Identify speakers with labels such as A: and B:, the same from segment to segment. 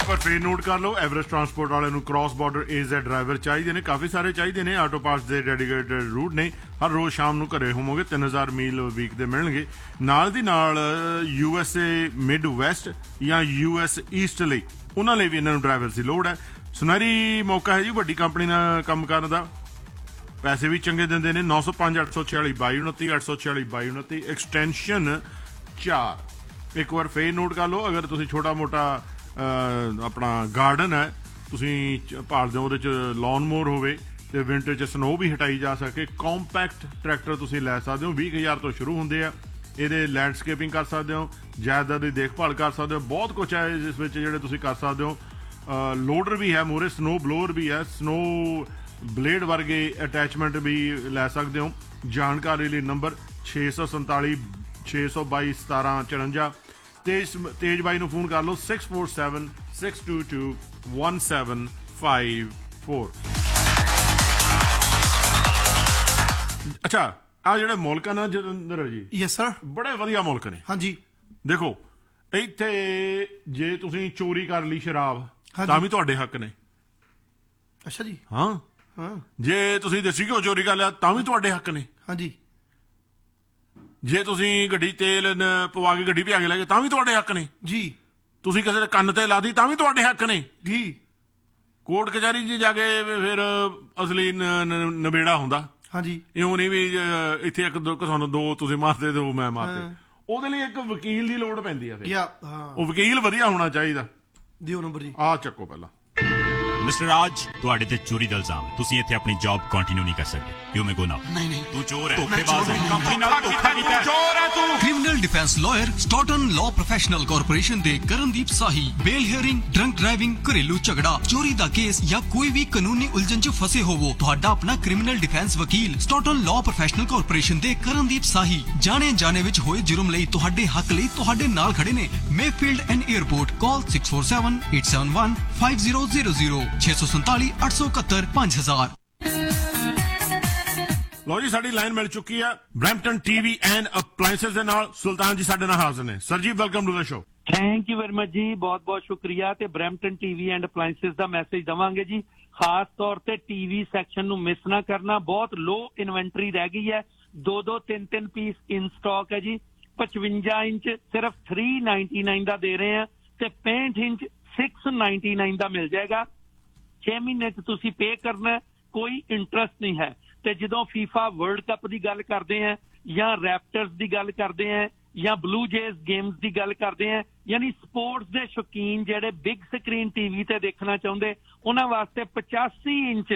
A: एक बार फिर नोट कर लो, एवरेस्ट ट्रांसपोर्ट वाले ਨੂੰ क्रॉस ਬਾਰਡਰ AZ ਡਰਾਈਵਰ ਚਾਹੀਦੇ ਨੇ, ਕਾਫੀ ਸਾਰੇ ਚਾਹੀਦੇ ਨੇ। ਆਟੋ ਪਾਰਟਸ ਦੇ ਡੈਡੀਕੇਟਡ ਰੂਟ ਨੇ, ਹਰ ਰੋਜ਼ ਸ਼ਾਮ ਨੂੰ ਘਰੇ ਹੋਵੋਗੇ। 3000 ਮੀਲ ਵੀਕ ਦੇ ਮਿਲਣਗੇ। ਨਾਲ ਦੀ ਨਾਲ USA ਮਿਡ ਵੈਸਟ ਜਾਂ US ਈਸਟ ਲਈ ਉਹਨਾਂ ਲਈ ਵੀ ਇਹਨਾਂ ਨੂੰ ਡਰਾਈਵਰ ਦੀ ਲੋੜ ਹੈ। ਸੁਨਹਿਰੀ ਮੌਕਾ ਹੈ ਜੀ ਵੱਡੀ ਕੰਪਨੀ ਨਾਲ ਕੰਮ ਕਰਨ ਦਾ। ਪੈਸੇ ਵੀ ਚੰਗੇ ਦਿੰਦੇ ਨੇ। 905 846 2229 846 2229 ਐਕਸਟੈਂਸ਼ਨ 4। ਇੱਕ ਵਾਰ ਫੇਰ ਨੋਟ ਕਰ ਲਓ। ਅਗਰ ਤੁਸੀਂ ਛੋਟਾ ਮੋਟਾ ਆਪਣਾ ਗਾਰਡਨ ਹੈ, ਤੁਸੀਂ ਭਾਲਦੇ ਹੋ ਉਹਦੇ 'ਚ ਲੌਨ ਮੋਰ ਹੋਵੇ ਤੇ ਵਿੰਟਰ 'ਚ ਸਨੋ ਵੀ ਹਟਾਈ ਜਾ ਸਕੇ, ਕੰਪੈਕਟ ਟਰੈਕਟਰ ਤੁਸੀਂ ਲੈ ਸਕਦੇ ਹੋ। 20,000 ਤੋਂ ਸ਼ੁਰੂ ਹੁੰਦੇ ਆ। ਇਹਦੇ ਲੈਂਡਸਕੇਪਿੰਗ ਕਰ ਸਕਦੇ ਹੋ, ਜਾਇਦਾਦ ਦੀ ਦੇਖਭਾਲ ਕਰ ਸਕਦੇ ਹੋ, ਬਹੁਤ ਕੁਛ ਹੈ ਜਿਸ ਵਿੱਚ ਜਿਹੜੇ ਤੁਸੀਂ ਕਰ ਸਕਦੇ ਹੋ। ਲੋਡਰ ਵੀ ਹੈ ਮੂਹਰੇ, ਸਨੋ ਬਲੋਅਰ ਵੀ ਹੈ, ਸਨੋ ਬਲੇਡ ਵਰਗੇ ਅਟੈਚਮੈਂਟ ਵੀ ਲੈ ਸਕਦੇ ਹੋ। ਜਾਣਕਾਰੀ ਲਈ ਨੰਬਰ 647 622 1754। ਤੇਜ ਬਾਈ ਨੂੰ ਫੋਨ ਕਰ ਲਓ 647 622 1754। ਅੱਛਾ, ਆ ਜਿਹੜੇ ਮੁਲਕ ਆ ਨਾ ਜਤਿੰਦਰ ਜੀ,
B: ਯੈਸ ਸਰ,
A: ਬੜੇ ਵਧੀਆ ਮੁਲਕ ਨੇ।
B: ਹਾਂਜੀ
A: ਦੇਖੋ, ਇੱਥੇ ਜੇ ਤੁਸੀਂ ਚੋਰੀ ਕਰ ਲਈ ਸ਼ਰਾਬ ਤਾਂ ਵੀ ਤੁਹਾਡੇ ਹੱਕ ਨੇ।
B: ਅੱਛਾ ਜੀ।
A: ਹਾਂ, ਜੇ ਤੁਸੀਂ ਦੇਸੀ ਘਿਓ ਚੋਰੀ ਕਰ ਲਿਆ ਤਾਂ ਵੀ ਤੁਹਾਡੇ ਹੱਕ ਨੇ।
B: ਹਾਂਜੀ।
A: ਜੇ ਤੁਸੀਂ ਗੱਡੀ ਤੇਲ ਪਵਾ ਕੇ ਗੱਡੀ ਭਜਾ ਕੇ ਲੈ ਗਏ ਤਾਂ ਵੀ ਤੁਹਾਡੇ ਹੱਕ ਨੇ
B: ਜੀ।
A: ਤੁਸੀਂ ਕਿਸੇ ਦੇ ਕੰਨ ਤੇ ਲਾ ਦੀ ਤਾਂ ਵੀ ਤੁਹਾਡੇ ਹੱਕ ਨੇ
B: ਜੀ।
A: ਕੋਰਟ ਕਚਹਿਰੀ 'ਚ ਜਾ ਕੇ ਫਿਰ ਅਸਲੀ ਨਵੇੜਾ ਹੁੰਦਾ।
B: ਹਾਂਜੀ।
A: ਇਉਂ ਨਹੀਂ ਵੀ ਇੱਥੇ ਇੱਕ ਤੁਹਾਨੂੰ ਦੋ ਤੁਸੀਂ ਮਾਰਦੇ ਦੋ ਮੈਂ ਮਾਰਦੇ। ਉਹਦੇ ਲਈ ਇੱਕ ਵਕੀਲ ਦੀ ਲੋੜ ਪੈਂਦੀ ਆ। ਉਹ ਵਕੀਲ ਵਧੀਆ ਹੋਣਾ ਚਾਹੀਦਾ।
B: ਦਿਓ ਨੰਬਰ ਜੀ।
A: ਆਹ ਚੱਕੋ ਪਹਿਲਾਂ।
C: ਮਿਸਟਰ ਰਾਜ, ਤੁਹਾਡੇ ਤੇ ਚੋਰੀ ਦਾ ਇਲਜ਼ਾਮ। ਤੁਸੀਂ ਇੱਥੇ ਆਪਣੀ ਜੌਬ ਕੰਟੀਨਿਊ ਨਹੀਂ ਕਰ ਸਕਦੇ। ਯੂ ਮੇ ਗੋ ਨਾਓ।
B: ਨਹੀਂ,
C: ਤੂੰ ਚੋਰ ਹੈ, ਧੋਖੇਬਾਜ਼ ਹੈ, ਕੰਪਨੀ ਨਾਲ ਧੋਖਾ ਕੀਤਾ। ਚੋਰ ਹੈ ਤੂੰ।
D: Criminal defence lawyer ਸਟਾਟਨ law professional corporation ਦੇ ਕਰਨਦੀਪ ਸਾਹੀ ਬੇਲ ਹੀਅਰਿੰਗ, ਡਰੰਕ ਡਰਾਈਵਿੰਗ, ਘਰੇਲੂ ਝਗੜਾ, ਚੋਰੀ ਦਾ ਕੇਸ ਜਾਂ ਕੋਈ ਵੀ ਕਾਨੂੰਨੀ ਉਲਝਣ 'ਚ ਫਸੇ ਹੋਵੋ, ਤੁਹਾਡਾ ਆਪਣਾ ਕ੍ਰਿਮੀਨਲ ਡਿਫੈਂਸ ਵਕੀਲ ਸਟਾਟਨ ਲਾਅ ਪ੍ਰੋਫੈਸ਼ਨਲ ਕਾਰਪੋਰੇਸ਼ਨ ਦੇ ਕਰਨਦੀਪ ਸਾਹੀ ਜਾਣੇ ਜਾਣੇ ਵਿੱਚ ਹੋਏ ਜੁਰਮ ਲਈ ਤੁਹਾਡੇ ਹੱਕ ਲਈ ਤੁਹਾਡੇ ਨਾਲ ਖੜੇ ਨੇ। Mayfield and airport. ਕਾਲ 647 871 5000 647 871 5000।
A: ਲੋ ਜੀ, ਸਾਡੀ ਲਾਈਨ ਮਿਲ ਚੁੱਕੀ ਆ ਬ੍ਰੈਂਪਟਨ TV ਐਂਡ ਅਪਲਾਈਐਂਸਸ ਦੇ ਨਾਲ। ਸੁਲਤਾਨ ਜੀ ਸਾਡੇ ਨਾਲ ਹਾਜ਼ਰ ਨੇ। ਸਰ ਜੀ, welcome to the show.
E: Thank you very much ਜੀ, ਬਹੁਤ ਬਹੁਤ ਸ਼ੁਕਰੀਆ। ਤੇ Brampton TV and appliances the message ਦਵਾਂਗੇ ਜੀ, ਖਾਸ ਤੌਰ ਤੇ TV ਸੈਕਸ਼ਨ ਨੂੰ ਮਿਸ ਨਾ ਕਰਨਾ। ਬਹੁਤ ਲੋ ਇਨਵੈਂਟਰੀ ਰਹਿ ਗਈ ਹੈ। 2-2 3-3 ਪੀਸ ਇਨ ਸਟਾਕ ਹੈ ਜੀ। 55 ਇੰਚ ਸਿਰਫ 399 ਦਾ ਦੇ ਰਹੇ ਆ ਤੇ 65 ਇੰਚ 699 ਦਾ ਮਿਲ ਜਾਏਗਾ। 6 ਮਹੀਨੇ 'ਚ ਤੁਸੀਂ ਪੇ ਕਰਨਾ, ਕੋਈ ਇੰਟਰਸਟ ਨਹੀਂ ਹੈ। ਤੇ ਜਦੋਂ FIFA ਵਰਲਡ ਕੱਪ ਦੀ ਗੱਲ ਕਰਦੇ ਆ ਜਾਂ ਰੈਪਟਰਸ ਦੀ ਗੱਲ ਕਰਦੇ ਆ ਜਾਂ ਬਲੂ ਜੇਜ਼ ਗੇਮਸ ਦੀ ਗੱਲ ਕਰਦੇ ਆ, ਯਾਨੀ ਸਪੋਰਟਸ ਦੇ ਸ਼ੌਕੀਨ ਜਿਹੜੇ ਬਿਗ ਸਕਰੀਨ TV ਤੇ ਦੇਖਣਾ ਚਾਹੁੰਦੇ, ਉਹਨਾਂ ਵਾਸਤੇ 85 ਇੰਚ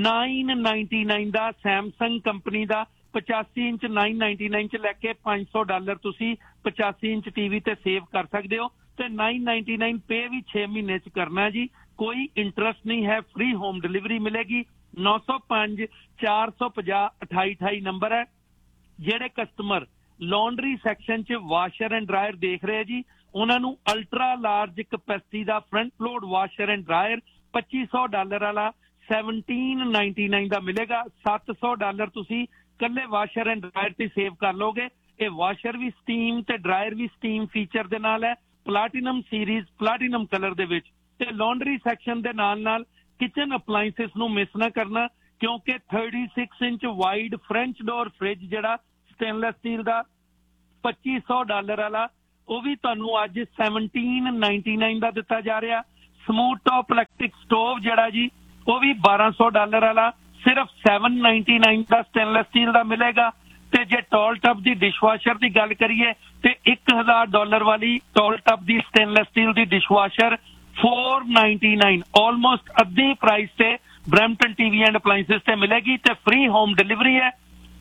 E: 999 ਦਾ ਸੈਮਸੰਗ ਕੰਪਨੀ ਦਾ 85 ਇੰਚ 999 ਚ ਲੈ ਕੇ $500 ਤੁਸੀਂ 85 ਇੰਚ TV ਤੇ ਸੇਵ ਕਰ ਸਕਦੇ ਹੋ। ਤੇ 999 ਪੇ ਵੀ 6 ਮਹੀਨੇ ਚ ਕਰਨਾ ਜੀ। ਕੋਈ ਇੰਟਰਸਟ ਨਹੀਂ ਹੈ। ਫ੍ਰੀ ਹੋਮ ਡਿਲੀਵਰੀ ਮਿਲੇਗੀ। 905 450 2828 ਨੰਬਰ ਹੈ। ਜਿਹੜੇ ਕਸਟਮਰ ਲਾਂਡਰੀ ਸੈਕਸ਼ਨ 'ਚ ਵਾਸ਼ਰ ਐਂਡ ਡਰਾਇਰ ਦੇਖ ਰਹੇ ਜੀ, ਉਹਨਾਂ ਨੂੰ ultra large capacity the front load washer and dryer $2500 ਵਾਲਾ 1799 ਦਾ ਮਿਲੇਗਾ। $700 ਤੁਸੀਂ ਕੱਲੇ ਵਾਸ਼ਰ ਐਂਡ ਡਰਾਇਰ ਤੇ ਸੇਵ ਕਰ ਲੋਗੇ। ਇਹ ਵਾਸ਼ਰ ਵੀ ਸਟੀਮ ਤੇ ਡਰਾਇਰ ਵੀ ਸਟੀਮ ਫੀਚਰ ਦੇ ਨਾਲ ਹੈ, ਪਲਾਟੀਨਮ ਸੀਰੀਜ਼, ਪਲਾਟੀਨਮ ਕਲਰ ਦੇ ਵਿੱਚ। ਤੇ ਲਾਂਡਰੀ ਸੈਕਸ਼ਨ ਦੇ ਨਾਲ ਨਾਲ ਕਿਚਨ ਅਪਲਾਈਐਂਸਸ ਨੂੰ ਮਿਸ ਨਾ ਕਰਨਾ, ਕਿਉਂਕਿ 36 inch wide French door fridge ਜਿਹੜਾ ਸਟੇਨਲੈਸ ਸਟੀਲ ਦਾ $2500 ਵਾਲਾ, ਉਹ ਵੀ ਤੁਹਾਨੂੰ ਅੱਜ 1799 ਦਾ ਦਿੱਤਾ ਜਾ ਰਿਹਾ। ਸਮੂਥ ਟੌਪ ਇਲੈਕਟ੍ਰਿਕ ਸਟੋਵ ਜਿਹੜਾ ਜੀ, ਉਹ ਵੀ $1200 ਵਾਲਾ ਸਿਰਫ 799 ਦਾ ਸਟੇਨਲੈਸ ਸਟੀਲ ਦਾ ਮਿਲੇਗਾ। ਤੇ ਜੇ ਟੌਲ ਟੱਪ ਦੀ ਡਿਸ਼ਵਾਸ਼ਰ ਦੀ ਗੱਲ ਕਰੀਏ ਤੇ $1000 ਵਾਲੀ ਟੌਲ ਟੱਪ ਦੀ ਸਟੇਨਲੈਸ ਸਟੀਲ ਦੀ ਡਿਸ਼ਵਾਸ਼ਰ $499, ਆਲਮੋਸਟ ਅੱਧੀ ਪ੍ਰਾਈਸ ਤੇ ਬ੍ਰੈਂਪਟਨ TV ਐਂਡ ਅਪਲਾਈਐਂਸਸ ਤੇ ਮਿਲੇਗੀ। ਤੇ ਫ੍ਰੀ ਹੋਮ ਡਿਲੀਵਰੀ ਹੈ।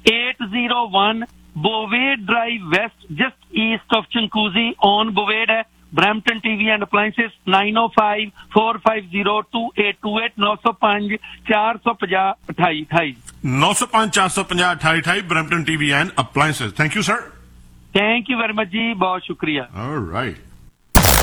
E: 801 ਬੋਵੇਡ drive West, just East of ਚੰਕੂਜ਼ੀ on ਬੋਵੇਡ ਹੈ। Brampton TV and appliances 905 450 2828 905 450 2828
A: 905 450 2828 Brampton TV and appliances. Thank you sir.
E: Thank you very much ਜੀ, ਬਹੁਤ ਸ਼ੁਕਰੀਆ।
A: ਆਲਰਾਈਟ।